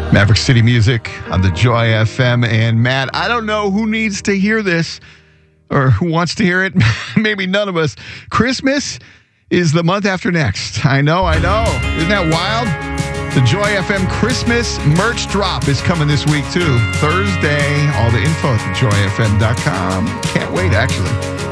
Maverick City Music on the Joy FM. And Matt, I don't know who needs to hear this or who wants to hear it. Maybe none of us. Christmas is the month after next. I know. Isn't that wild? The Joy FM Christmas merch drop is coming this week, too. Thursday. All the info at thejoyfm.com. Can't wait, actually.